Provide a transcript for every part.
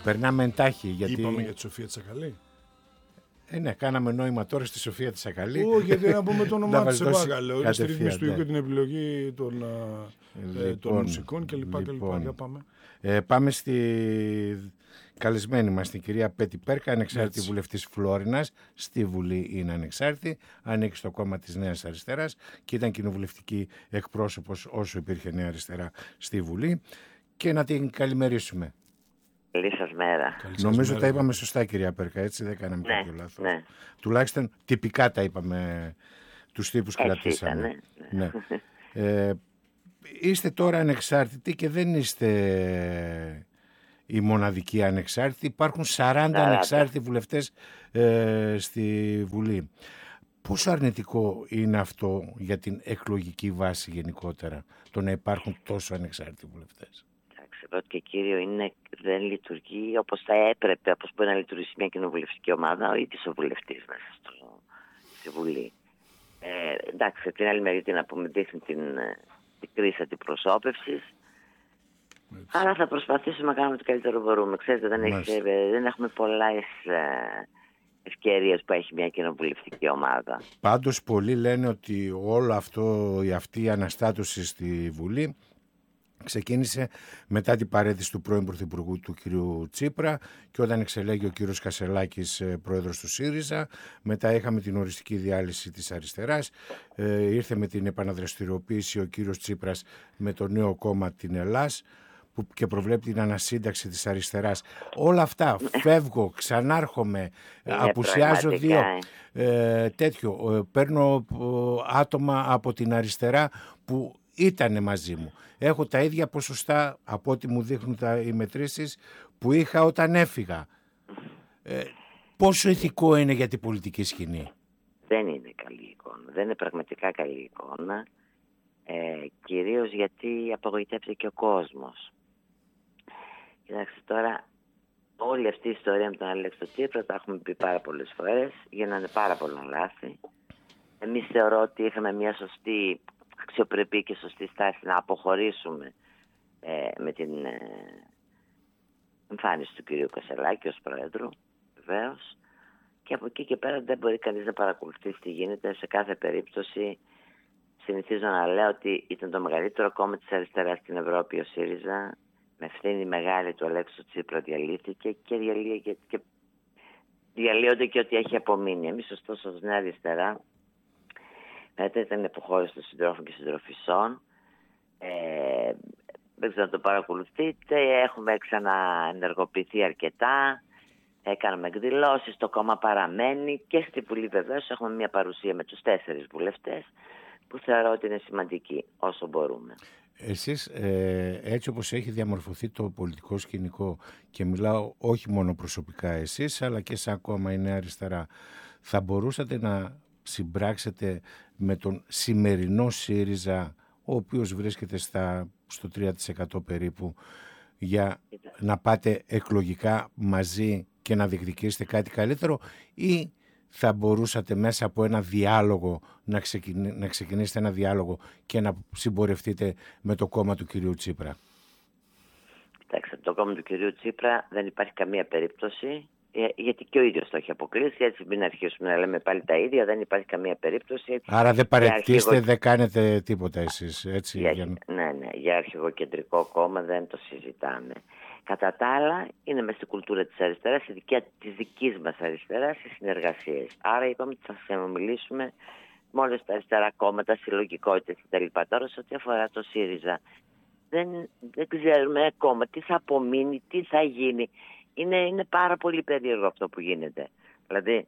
περνάμε εντάχει. Γιατί... Είπαμε για τη Σοφία Τσακαλή. Ναι, κάναμε νόημα τώρα στη Σοφία Τσακαλή. Γιατί να πούμε το όνομά της, σε παρακαλώ. Είναι στη ρύθμιση του οίκου και την επιλογή των μουσικών κλπ. Για πάμε. Πάμε στη καλεσμένη μας, την κυρία Πέτη Πέρκα, ανεξάρτητη βουλευτής Φλόρινας. Στη Βουλή είναι ανεξάρτητη, ανήκει στο κόμμα της Νέας Αριστεράς και ήταν κοινοβουλευτική εκπρόσωπος όσο υπήρχε Νέα Αριστερά στη Βουλή. Και να την καλημερίσουμε. Καλή σας μέρα. Νομίζω τα είπαμε σωστά, κυρία Πέρκα, έτσι, δεν κάναμε κάποιο λάθος. Ναι. Τουλάχιστον τυπικά τα είπαμε, τους τύπους κρατήσαμε. Ναι. Είστε τώρα ανεξάρτητοι και δεν είστε η μοναδική ανεξάρτητη. Υπάρχουν 40 ανεξάρτητοι βουλευτές στη Βουλή. Πόσο αρνητικό είναι αυτό για την εκλογική βάση γενικότερα, το να υπάρχουν τόσο ανεξάρτητοι βουλευτές? Πρώτο και κύριο δεν λειτουργεί όπως θα έπρεπε, όπως μπορεί να λειτουργήσει μια κοινοβουλευτική ομάδα ο ίδιος ο βουλευτής μέσα στη Βουλή. Εντάξει, την άλλη μεριά να πούμε, δείχνει την κρίση αντιπροσώπευσης. Άρα θα προσπαθήσουμε να κάνουμε το καλύτερο μπορούμε. Ξέρετε, δεν έχουμε πολλές ευκαιρίες που έχει μια κοινοβουλευτική ομάδα. Πάντως πολλοί λένε ότι όλο αυτό, αυτή η αναστάτωση στη Βουλή ξεκίνησε μετά την παραίτηση του πρώην Πρωθυπουργού του κ. Τσίπρα και όταν εξελέγει ο κ. Κασελάκης πρόεδρος του ΣΥΡΙΖΑ. Μετά είχαμε την οριστική διάλυση της αριστεράς, ήρθε με την επαναδραστηριοποίηση ο κ. Τσίπρας με το νέο κόμμα την Ελλάς που και προβλέπει την ανασύνταξη της αριστεράς. Όλα αυτά, φεύγω, ξανάρχομαι, απουσιάζω δύο, παίρνω άτομα από την αριστερά που ήτανε μαζί μου. Έχω τα ίδια ποσοστά από ό,τι μου δείχνουν οι μετρήσεις που είχα όταν έφυγα. Πόσο ηθικό είναι για την πολιτική σκηνή? Δεν είναι καλή εικόνα. Δεν είναι πραγματικά καλή εικόνα. Κυρίως γιατί απογοητεύεται και ο κόσμος. Κοιτάξτε τώρα, όλη αυτή η ιστορία με τον Αλέξη Τσίπρα τα έχουμε πει πάρα πολλές φορές, γίνανε πάρα πολλά λάθη. Εμείς θεωρώ ότι είχαμε μια σωστή αξιοπρεπή και σωστή στάση να αποχωρήσουμε με την εμφάνιση του κυρίου Κασελάκη ως πρόεδρου, βεβαίως, και από εκεί και πέρα δεν μπορεί κανείς να παρακολουθήσει τι γίνεται. Σε κάθε περίπτωση συνηθίζω να λέω ότι ήταν το μεγαλύτερο κόμμα της αριστεράς στην Ευρώπη ο ΣΥΡΙΖΑ, με ευθύνη μεγάλη του Αλέξου Τσίπρα διαλύθηκε και διαλύονται και ό,τι έχει απομείνει. Εμείς ωστόσο ως Νέα Αριστερά, μετά ήταν υποχώρηση των συντρόφων και συντροφισσών. Δεν ξέρω αν το παρακολουθείτε. Έχουμε ξαναενεργοποιηθεί αρκετά. Κάναμε εκδηλώσεις. Το κόμμα παραμένει και στη Βουλή βεβαίως έχουμε μια παρουσία με τους 4 βουλευτές που θεωρώ ότι είναι σημαντική όσο μπορούμε. Εσείς έτσι όπως έχει διαμορφωθεί το πολιτικό σκηνικό, και μιλάω όχι μόνο προσωπικά εσείς αλλά και σαν κόμμα η Νέα Αριστερά, θα μπορούσατε να συμπράξετε με τον σημερινό ΣΥΡΙΖΑ, ο οποίος βρίσκεται στο 3% περίπου, για να πάτε εκλογικά μαζί και να διεκδικήσετε κάτι καλύτερο, ή θα μπορούσατε μέσα από ένα διάλογο να ξεκινήσετε ένα διάλογο και να συμπορευτείτε με το κόμμα του κυρίου Τσίπρα? Κοιτάξτε, το κόμμα του κυρίου Τσίπρα δεν υπάρχει καμία περίπτωση, γιατί και ο ίδιος το έχει αποκλείσει, έτσι μην αρχίσουμε να λέμε πάλι τα ίδια, δεν υπάρχει καμία περίπτωση. Έτσι. Άρα δεν παραιτήσετε, δεν κάνετε τίποτα εσείς, έτσι? Ναι, για αρχηγοκεντρικό κόμμα δεν το συζητάμε. Κατά τα άλλα, είναι μέσα στην κουλτούρα της αριστεράς, της δικής μας αριστεράς, οι συνεργασίες. Άρα είπαμε ότι θα συνομιλήσουμε με όλες τα αριστερά κόμματα, συλλογικότητες κτλ. Τώρα, σε ό,τι αφορά το ΣΥΡΙΖΑ, δεν ξέρουμε ακόμα τι θα απομείνει, τι θα γίνει. Είναι πάρα πολύ περίεργο αυτό που γίνεται. Δηλαδή,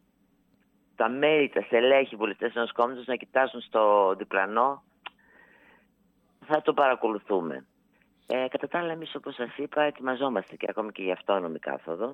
τα μέλη, τα στελέχη, οι βουλευτές ενός κόμματος να κοιτάζουν στο διπλανό, θα το παρακολουθούμε. Κατά τα άλλα, εμείς όπως σας είπα, ετοιμαζόμαστε και ακόμη και για αυτόνομη κάθοδο.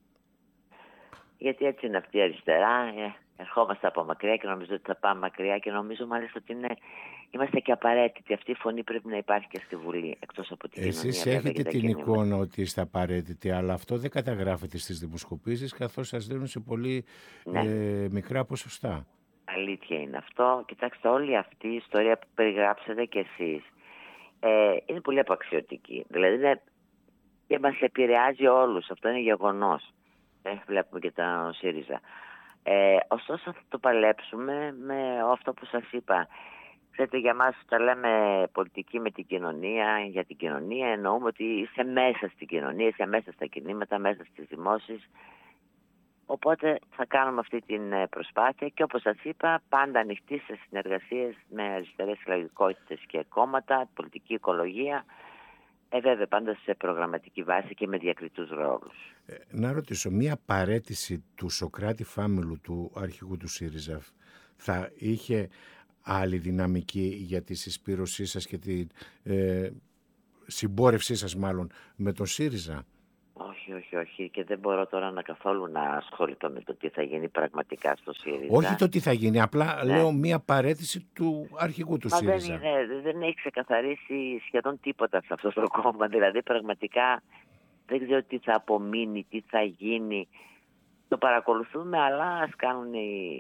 Γιατί έτσι είναι αυτή η αριστερά. Ερχόμαστε από μακριά και νομίζω ότι θα πάμε μακριά και νομίζω μάλιστα ότι είμαστε και απαραίτητοι. Αυτή η φωνή πρέπει να υπάρχει και στη Βουλή, εκτός από την κοινωνία. Εσείς έχετε την εικόνα ότι είστε απαραίτητοι, αλλά αυτό δεν καταγράφεται στις δημοσκοπήσεις, καθώς σας δίνουν σε πολύ μικρά ποσοστά. Αλήθεια είναι αυτό. Κοιτάξτε, όλη αυτή η ιστορία που περιγράψατε κι εσείς είναι πολύ απαξιωτική. Δηλαδή και μας επηρεάζει όλους. Αυτό είναι γεγονός. Βλέπουμε και τα ΣΥΡΙΖΑ. Ωστόσο θα το παλέψουμε με αυτό που σας είπα. Ξέρετε, για μας όταν λέμε πολιτική με την κοινωνία, για την κοινωνία εννοούμε ότι είσαι μέσα στην κοινωνία, είσαι μέσα στα κινήματα, μέσα στις δημόσεις. Οπότε θα κάνουμε αυτή την προσπάθεια και όπως σας είπα πάντα ανοιχτή σε συνεργασίες με αριστερές συλλογικότητες και κόμματα, πολιτική οικολογία, βέβαια πάντα σε προγραμματική βάση και με διακριτούς ρόλους. Να ρωτήσω, μία παραίτηση του Σωκράτη Φάμελου, του αρχηγού του ΣΥΡΙΖΑ, θα είχε άλλη δυναμική για τη συσπήρωσή σας και τη συμπόρευσή σας μάλλον με τον ΣΥΡΙΖΑ? Όχι. Και δεν μπορώ τώρα καθόλου να ασχοληθώ με το τι θα γίνει πραγματικά στο ΣΥΡΙΖΑ. Όχι το τι θα γίνει, απλά λέω μία παραίτηση του αρχηγού του ΣΥΡΙΖΑ. Δεν έχει ξεκαθαρίσει σχεδόν τίποτα σε αυτό το κόμμα. Δηλαδή πραγματικά δεν ξέρω τι θα απομείνει, τι θα γίνει. Το παρακολουθούμε, αλλά ας κάνουν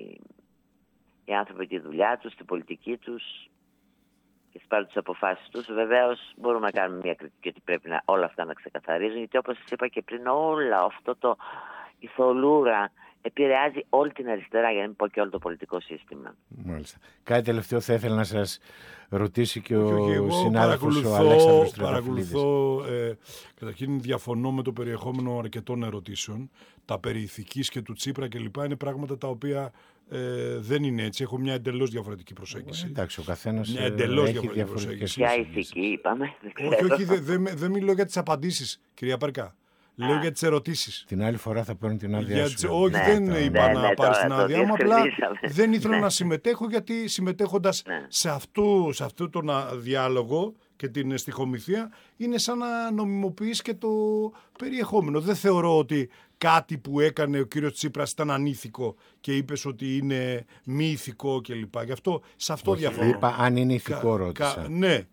οι άνθρωποι τη δουλειά τους, την πολιτική τους και τις πάρουν τις αποφάσεις τους. Βεβαίως μπορούμε να κάνουμε μια κριτική ότι πρέπει όλα αυτά να ξεκαθαρίζουν, γιατί όπως σας είπα και πριν, όλα αυτό η θολούρα επηρεάζει όλη την αριστερά, για να μην πω και όλο το πολιτικό σύστημα. Μάλιστα. Κάτι τελευταίο θα ήθελα να σας ρωτήσει και ο συνάδελφος ο Αλέξανδρος Τριανταφυλλίδης. Καταρχήν διαφωνώ με το περιεχόμενο αρκετών ερωτήσεων. Τα περί ηθικής και του Τσίπρα κλπ. Είναι πράγματα τα οποία δεν είναι έτσι. Έχω μια εντελώς διαφορετική προσέγγιση. Εντάξει, ο καθένας μια εντελώς έχει διαφορετικές. Ποια ηθική είπαμε? Όχι, δεν μιλώ για τις απαντήσεις, κυρία Πάρκα. Λέω για τις ερωτήσεις. Την άλλη φορά θα παίρνω την άδειά σου. Όχι, δεν είπα να πάρεις την άδειά μου. Απλά δεν ήθελα να συμμετέχω, γιατί συμμετέχοντας σε αυτό τον διάλογο και την στιχομυθία είναι σαν να νομιμοποιείς και το περιεχόμενο. Δεν θεωρώ ότι κάτι που έκανε ο κύριος Τσίπρας ήταν ανήθικο και είπες ότι είναι μη ηθικό κλπ. Γι' αυτό σε αυτό διαφωνώ. Είπα αν είναι ηθικό, ρώτησα. Ναι.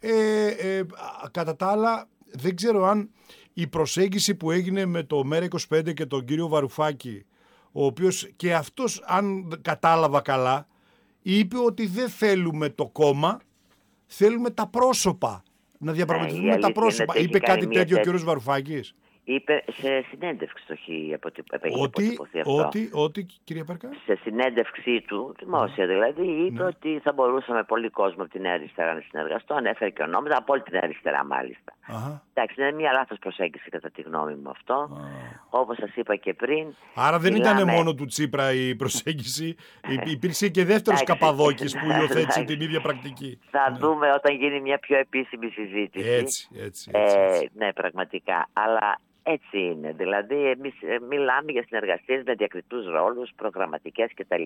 Κατά τα άλλα, δεν ξέρω αν η προσέγγιση που έγινε με το ΜέΡΑ25 και τον κύριο Βαρουφάκη, ο οποίος και αυτός, αν κατάλαβα καλά, είπε ότι δεν θέλουμε το κόμμα, θέλουμε τα πρόσωπα, να διαπραγματευτούμε τα πρόσωπα. Είπε κάτι τέτοιο ο κύριος Βαρουφάκης? Είπε σε συνέντευξη το έχει αποτυπωθεί αυτό. Ότι, κυρία Πάρκα? Σε συνέντευξή του, δημόσια δηλαδή, είπε ότι θα μπορούσαμε πολύ κόσμο από την Νέα Αριστερά να συνεργαστώ. Ανέφερε και ονόματα από όλη την αριστερά, μάλιστα. Εντάξει, είναι μια λάθος προσέγγιση κατά τη γνώμη μου αυτό. Όπως σας είπα και πριν. Άρα δεν ήταν μόνο του Τσίπρα η προσέγγιση. Υπήρξε και δεύτερος Καπαδόκης που υιοθέτησε την ίδια πρακτική. Θα δούμε όταν γίνει μια πιο επίσημη συζήτηση. Έτσι. Ναι, πραγματικά. Αλλά έτσι είναι. Δηλαδή, εμείς μιλάμε για συνεργασίες με διακριτούς ρόλους, προγραμματικές κτλ.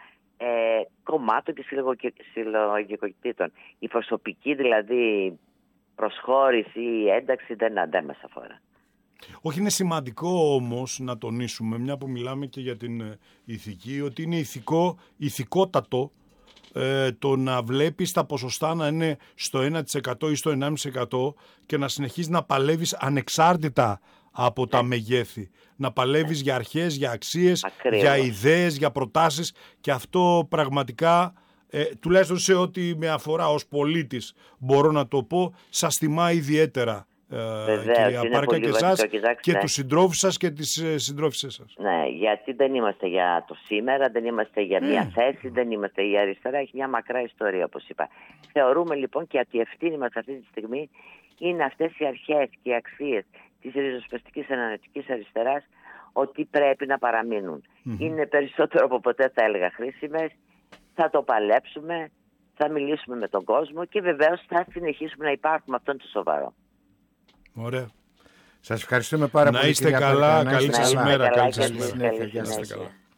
Κομμάτων και συλλογικοτήτων. Η προσωπική δηλαδή προσχώρηση ή ένταξη δεν μας αφορά. Όχι, είναι σημαντικό όμως να τονίσουμε, μια που μιλάμε και για την ηθική, ότι είναι ηθικότατο το να βλέπεις τα ποσοστά να είναι στο 1% ή στο 1,5% και να συνεχίζεις να παλεύεις ανεξάρτητα από τα μεγέθη. Να παλεύεις για αρχές, για αξίες, για ιδέες, για προτάσεις, και αυτό πραγματικά, τουλάχιστον σε ό,τι με αφορά ως πολίτης, μπορώ να το πω, σας τιμά ιδιαίτερα. Κυρία Πάρκα, και εσάς και τους συντρόφους σας και τις συντρόφισσές σας. Ναι, γιατί δεν είμαστε για το σήμερα, δεν είμαστε για μια θέση, δεν είμαστε η αριστερά, έχει μια μακρά ιστορία, όπως είπα. Θεωρούμε λοιπόν και ότι η ευθύνη μας αυτή τη στιγμή είναι αυτές οι αρχές και οι αξίες της ριζοσπαστικής εναλλακτικής αριστεράς, ότι πρέπει να παραμείνουν. Είναι περισσότερο από ποτέ, θα έλεγα, χρήσιμες. Θα το παλέψουμε, θα μιλήσουμε με τον κόσμο και βεβαίως θα συνεχίσουμε να υπάρχουμε. Αυτό είναι το σοβαρό. Ωραία. Σας ευχαριστούμε πάρα πολύ. Να είστε καλά, καλή σας ημέρα. Καλή σας συνέχεια.